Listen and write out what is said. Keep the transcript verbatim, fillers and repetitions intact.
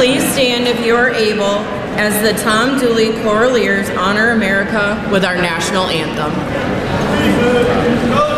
Please stand if you are able as the Tom Dooley Choraleers honor America with our national anthem.